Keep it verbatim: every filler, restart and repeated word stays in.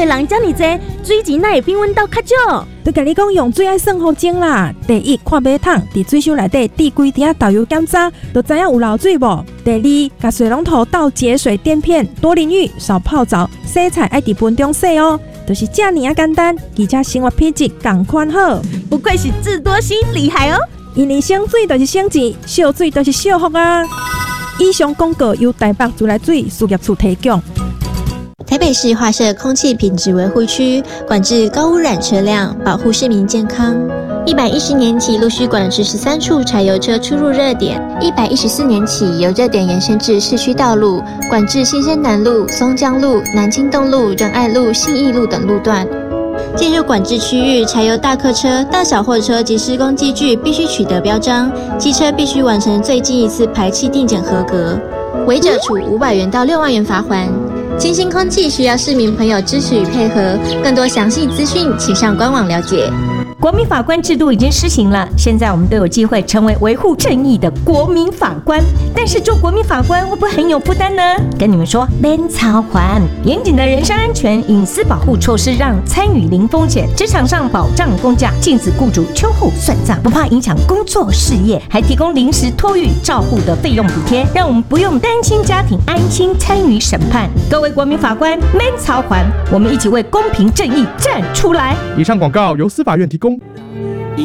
人这么多，水钱哪会比阮兜较少？ 都甲你讲用水爱算好钟啦。第一，看马桶伫水箱内底滴几滴导游检查，就知影有漏水无。第二，甲水龙头倒节水垫片，多淋浴，少泡澡，洗菜爱伫盆中洗哦。就是这么啊简单，而且生活品质同款好。 不愧是智多星，厉害哦！ 因为省水就是省钱，惜水就是惜福啊！以上广告由台北自来水事业处提供。 台北市划设空气品质维护区，管制高污染车辆，保护市民健康。一百一十年起，陆续管制十三处柴油车出入热点。一百一十四年起，由热点延伸至市区道路，管制新生南路、松江路、南京东路、仁爱路、信义路等路段。进入管制区域，柴油大客车、大小货车及施工机具必须取得标章，机车必须完成最近一次排气定检合格，违者处五百元到六万元罚锾。清新空气需要市民朋友支持与配合，更多详细资讯请上官网了解。 国民法官制度已经施行了，现在我们都有机会成为维护正义的国民法官。但是做国民法官会不会很有负担呢？跟你们说，免操还严谨的人身安全、隐私保护措施，让参与零风险，职场上保障公假，禁止雇主秋后算账，不怕影响工作事业，还提供临时托育照护的费用补贴，让我们不用担心家庭，安心参与审判。各位国民法官，免操还，我们一起为公平正义站出来。 以上广告由司法院提供。